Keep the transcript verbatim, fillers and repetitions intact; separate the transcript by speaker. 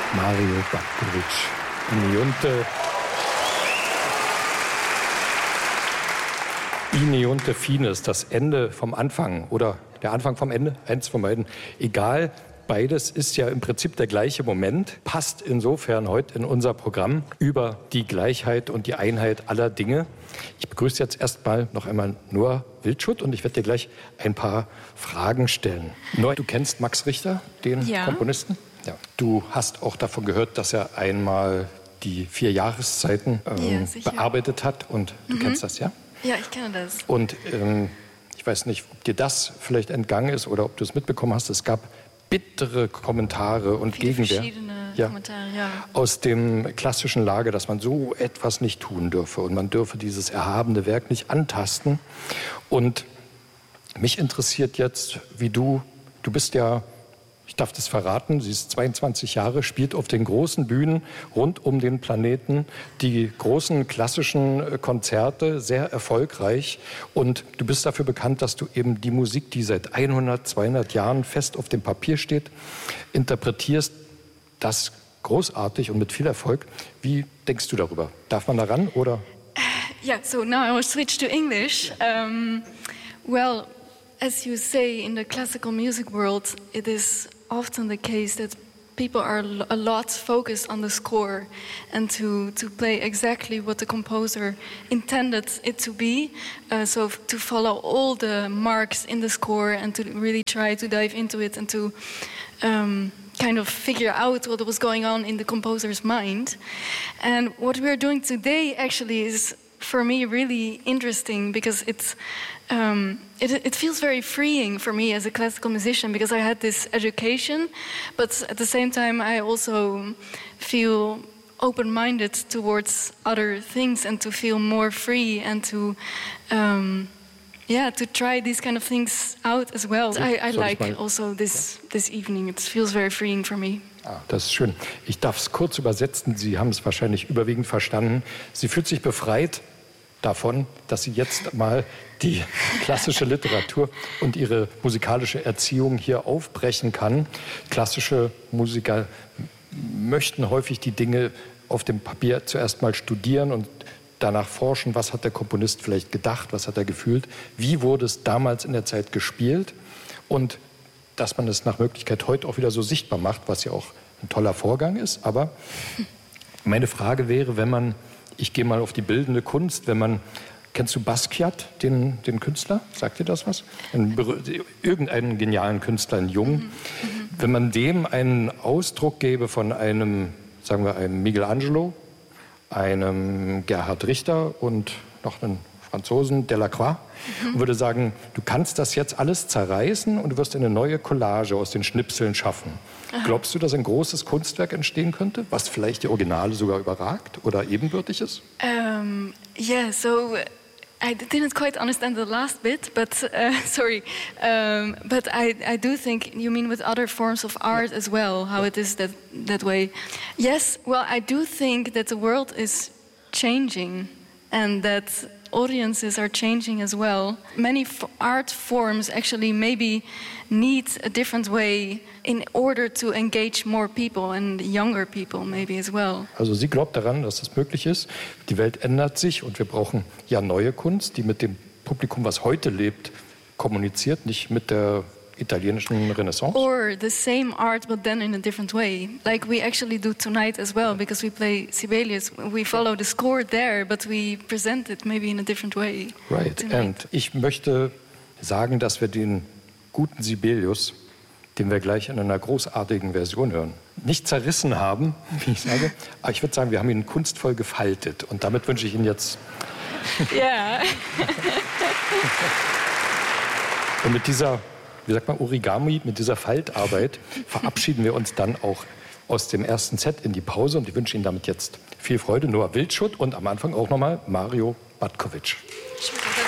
Speaker 1: Mario Batkovic. Iniunte. Iniunte Fines, das Ende vom Anfang oder der Anfang vom Ende, eins von beiden. Egal, beides ist ja im Prinzip der gleiche Moment, passt insofern heute in unser Programm über die Gleichheit und die Einheit aller Dinge. Ich begrüße jetzt erstmal noch einmal Noah Wildschut und ich werde dir gleich ein paar Fragen stellen. Noah, du kennst Max Richter, den
Speaker 2: ja.
Speaker 1: Komponisten? Ja. Du hast auch davon gehört, dass er einmal die vier Jahreszeiten ähm,
Speaker 2: ja,
Speaker 1: bearbeitet hat und du mhm. kennst das, ja?
Speaker 2: Ja, ich kenne das.
Speaker 1: Und ähm, ich weiß nicht, ob dir das vielleicht entgangen ist oder ob du es mitbekommen hast. Es gab bittere Kommentare und
Speaker 2: Viele
Speaker 1: Gegenwehr
Speaker 2: verschiedene
Speaker 1: ja,
Speaker 2: Kommentare, ja.
Speaker 1: aus dem klassischen Lager, dass man so etwas nicht tun dürfe und man dürfe dieses erhabene Werk nicht antasten. Und mich interessiert jetzt, wie du, du bist ja, ich darf das verraten, sie ist zweiundzwanzig Jahre, spielt auf den großen Bühnen rund um den Planeten die großen klassischen Konzerte, sehr erfolgreich. Und du bist dafür bekannt, dass du eben die Musik, die seit hundert, zweihundert Jahren fest auf dem Papier steht, interpretierst. Das großartig und mit viel Erfolg. Wie denkst du darüber? Darf man daran oder?
Speaker 2: Yeah, so now I will switch to English. Um, well, as you say, in the classical music world, it is often the case that people are a lot focused on the score and to, to play exactly what the composer intended it to be. Uh, so to follow all the marks in the score and to really try to dive into it and to um, kind of figure out what was going on in the composer's mind. And what we're doing today actually is, for me, really interesting because it's um, it, it feels very freeing for me as a classical musician because I had this education, but at the same time I also feel open-minded towards other things and to feel more free and to um, yeah to try these kind of things out as well. I, I like also this this evening. It feels very freeing for me.
Speaker 1: Ah, das ist schön. Ich darf es kurz übersetzen. Sie haben es wahrscheinlich überwiegend verstanden. Sie fühlt sich befreit davon, dass sie jetzt mal die klassische Literatur und ihre musikalische Erziehung hier aufbrechen kann. Klassische Musiker möchten häufig die Dinge auf dem Papier zuerst mal studieren und danach forschen, was hat der Komponist vielleicht gedacht, was hat er gefühlt, wie wurde es damals in der Zeit gespielt und dass man es nach Möglichkeit heute auch wieder so sichtbar macht, was ja auch ein toller Vorgang ist. Aber meine Frage wäre, wenn man, ich gehe mal auf die bildende Kunst, wenn man, kennst du Basquiat, den, den Künstler? Sagt dir das was? Ein, irgendeinen genialen Künstler, einen Jungen. Mhm. Wenn man dem einen Ausdruck gäbe von einem, sagen wir, einem Michelangelo, einem Gerhard Richter und noch einen Franzosen, Delacroix, mhm. und würde sagen, du kannst das jetzt alles zerreißen und du wirst eine neue Collage aus den Schnipseln schaffen. Aha. Glaubst du, dass ein großes Kunstwerk entstehen könnte, was vielleicht die Originale sogar überragt oder ebenbürtig ist?
Speaker 2: Um, yeah, so I didn't quite understand the last bit, but uh, sorry. Um, but I, I do think you mean with other forms of art as well, how it is that, that way. Yes, well, I do think that the world is changing and that audiences are changing as well. Many f- art forms actually maybe need a different way in order to engage more people and younger people maybe as well.
Speaker 1: Also sie glaubt daran, dass das möglich ist. Die Welt ändert sich und wir brauchen ja neue Kunst, die mit dem Publikum, was heute lebt, kommuniziert, nicht mit der italienischen Renaissance.
Speaker 2: Or the same art but then in a different way. Like we actually do tonight as well because we play Sibelius. We follow the score there but we present it maybe in a different way.
Speaker 1: Right.
Speaker 2: Tonight.
Speaker 1: And ich möchte sagen, dass wir den guten Sibelius, den wir gleich in einer großartigen Version hören, nicht zerrissen haben, wie ich sage, aber ich würde sagen, wir haben ihn kunstvoll gefaltet und damit wünsche ich Ihnen jetzt
Speaker 2: Ja.
Speaker 1: und mit dieser, wie sagt man, Origami, mit dieser Faltarbeit verabschieden wir uns dann auch aus dem ersten Set in die Pause und ich wünsche Ihnen damit jetzt viel Freude. Noah Wildschut und am Anfang auch nochmal Mario Batkovic.